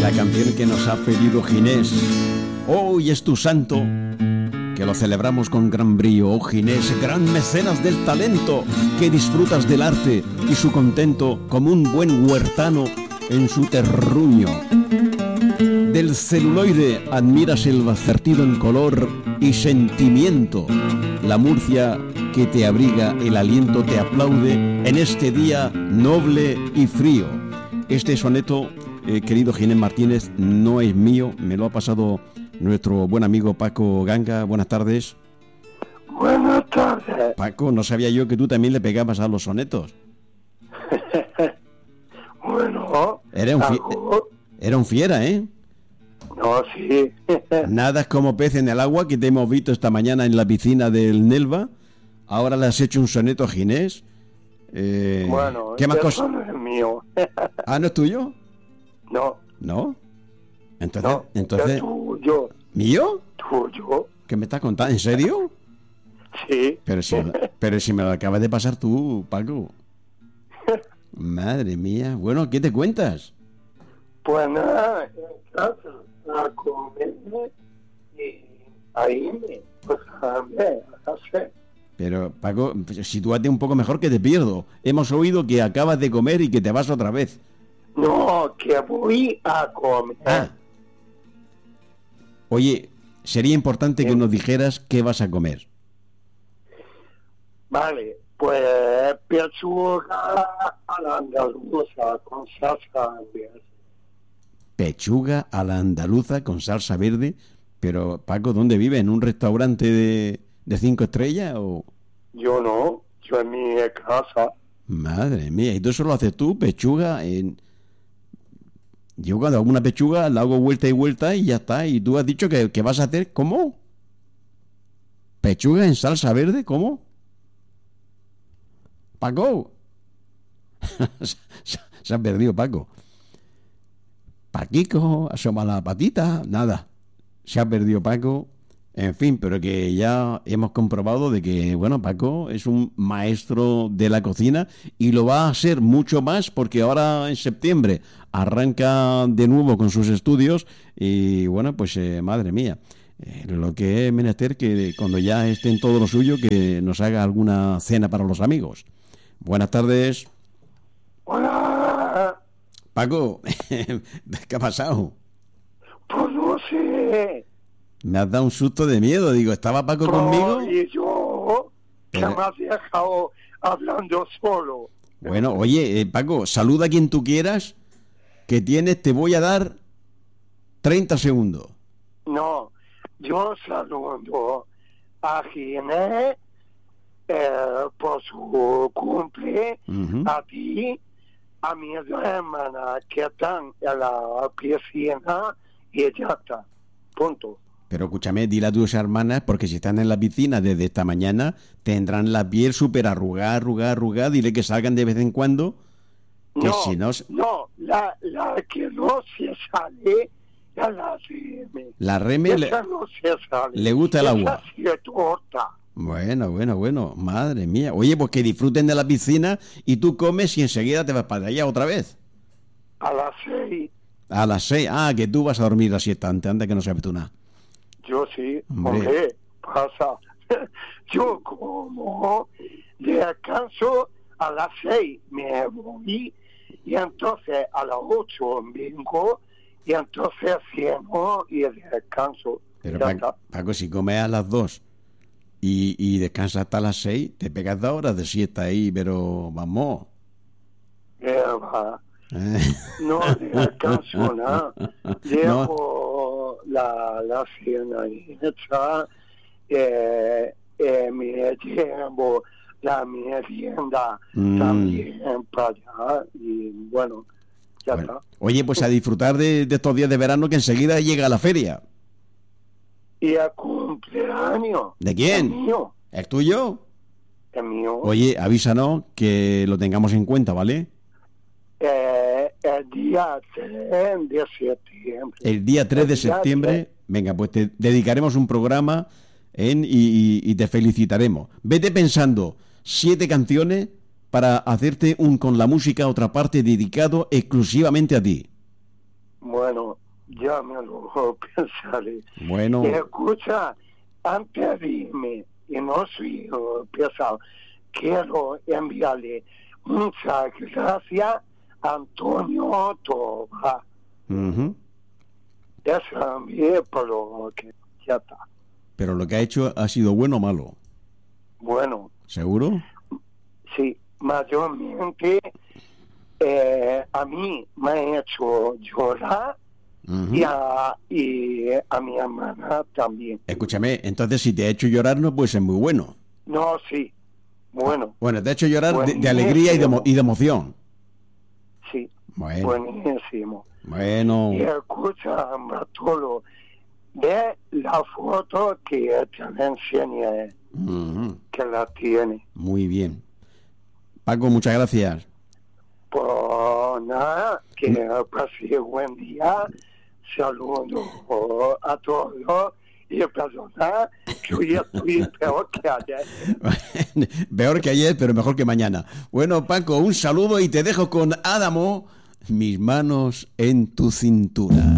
la canción que nos ha pedido Ginés. Hoy es tu santo, que lo celebramos con gran brío. Oh Ginés, gran mecenas del talento, que disfrutas del arte y su contento como un buen huertano en su terruño. Del celuloide admiras el vertido en color y sentimiento. La Murcia que te abriga el aliento te aplaude en este día noble y frío. Este soneto, querido Ginés Martínez, no es mío, me lo ha pasado nuestro buen amigo Paco Ganga. Buenas tardes. Buenas tardes. Paco, no sabía yo que tú también le pegabas a los sonetos. Bueno, era un fiera, ¿eh? No, sí. Nadas como pez en el agua, que te hemos visto esta mañana en la piscina del Nelva. Ahora le has hecho un soneto a Ginés. Bueno, ¿qué más cosas? No es mío. ¿Ah, no es tuyo? No. ¿No? Entonces, No, es tuyo. ¿Mío? Tuyo. ¿Qué me estás contando? ¿En serio? Sí. Pero si me lo acabas de pasar tú, Paco. Madre mía. Bueno, ¿qué te cuentas? Pues nada, en casa, a comerme y a irme. Pues a hacer. Pero, Paco, sitúate un poco mejor, que te pierdo. Hemos oído que acabas de comer y que te vas otra vez. No, que voy a comer. Ah. Oye, sería importante que nos dijeras qué vas a comer. Vale, pues pechuga a la andaluza con salsa verde. Pechuga a la andaluza con salsa verde. Pero, Paco, ¿dónde vive? ¿En un restaurante de 5 estrellas o...? Yo no, yo en mi casa. Madre mía, ¿y tú eso lo haces tú? Pechuga en... Yo cuando hago una pechuga la hago vuelta y vuelta y ya está. Y tú has dicho que vas a hacer, ¿cómo? ¿Pechuga en salsa verde? ¿Cómo? Paco. Se ha perdido, Paco. Paquico, asoma la patita, nada. Se ha perdido Paco. En fin, pero que ya hemos comprobado de que, bueno, Paco es un maestro de la cocina y lo va a ser mucho más porque ahora en septiembre arranca de nuevo con sus estudios y, bueno, pues madre mía, lo que es menester que cuando ya esté en todo lo suyo que nos haga alguna cena para los amigos. Buenas tardes. Hola. Paco, ¿qué ha pasado? Pues no sé. Me has dado un susto de miedo. Digo, ¿estaba Paco conmigo? Y yo, que me has dejado hablando solo. Bueno, oye, Paco, saluda a quien tú quieras, que te voy a dar 30 segundos. No, yo saludo a Ginés por su cumple, a ti, a mi hermana que están en la piscina y ya está, punto. Pero escúchame, dile a tus hermanas, porque si están en la piscina desde esta mañana, tendrán la piel súper arrugada, dile que salgan de vez en cuando, que no, si no... No, la que no se sale es la reme. La reme no se sale. Le gusta el agua. Sí es torta. Bueno, madre mía. Oye, pues que disfruten de la piscina y tú comes y enseguida te vas para allá otra vez. A las 6. A las 6, que tú vas a dormir la siesta antes que no sabes tú nada. Yo sí, hombre, pasa. Yo como descanso a las 6 me voy y entonces a las 8 vengo y entonces ceno y descanso. Pero Paco, si comes a las 2 y descansas hasta las 6, te pegas 2 horas de siesta ahí, pero vamos. No descanso nada. Dejo la cena hecha, me llevo la merienda también para allá y bueno, ya está. Oye, pues a disfrutar de estos días de verano que enseguida llega la feria. ¿Y el cumpleaños? ¿De quién? ¿El mío? ¿El tuyo? El mío. Oye, avísanos que lo tengamos en cuenta, ¿vale? El día 3 de septiembre. El día 3 de septiembre, venga, pues te dedicaremos un programa y te felicitaremos. Vete pensando 7 canciones para hacerte un Con la Música otra parte dedicado exclusivamente a ti. Bueno, Ya me lo pensaré. Bueno. Escucha, antes de irme, y no soy pesado, quiero enviarle muchas gracias a Antonio Toba. Uh-huh. Eso es por lo que ya está. Pero lo que ha hecho ha sido bueno o malo. Bueno. ¿Seguro? Sí, mayormente a mí me ha hecho llorar. Uh-huh. Y a mi hermana también. Escúchame, entonces si te ha hecho llorar no puede ser muy bueno. No, sí, bueno. Bueno, te ha hecho llorar de alegría y de emoción. Sí, bueno. Buenísimo. Bueno. Y escucha, Bartolo, ve la foto que te enseñé, Uh-huh. que la tiene. Muy bien. Paco, muchas gracias. Pues nada, que pase buen día. Saludos a todos y perdona que hoy estoy peor que ayer. Peor que ayer, pero mejor que mañana. Bueno, Paco, un saludo y te dejo con Adamo, mis manos en tu cintura.